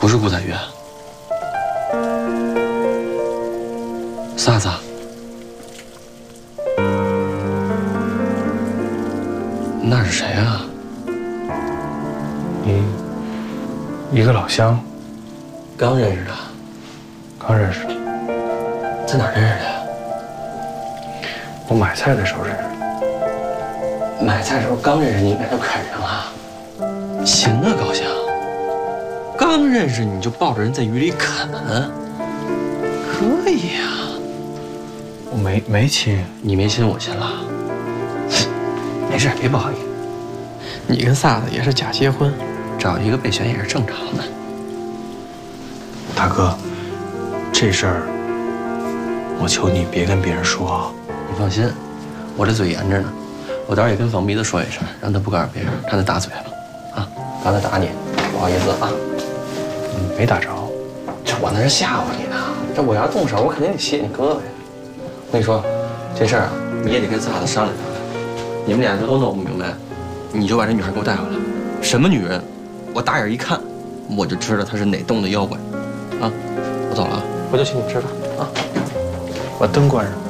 不是顾彩云，萨子，那是谁啊？ 一个老乡， 刚认识的。 刚认识， 在哪儿认识的呀？ 我买菜的时候认识的。 买菜的时候刚认识你，那就啃上了。行啊，高翔，刚认识你就抱着人在雨里啃，可以呀。 我没亲， 你没亲我亲了，没事，别不好意思。你跟萨子也是假结婚，找一个备选也是正常的。 大哥，这事儿我求你别跟别人说啊。 你放心，我这嘴严着呢，我到时候也跟房鼻子说一声，让他不告诉别人，让他打嘴了。啊，刚才打你，不好意思啊。 没打着。 这我那是吓唬你呢，这我要动手，我肯定得卸你胳膊呀。我跟你说，这事儿啊，你也得跟萨子商量商量。你们俩都弄不明白，你就把这女孩给我带回来。什么女人，我大眼一看，我就知道她是哪洞的妖怪。啊，我走了啊，回头请你们吃饭啊。 把灯关上。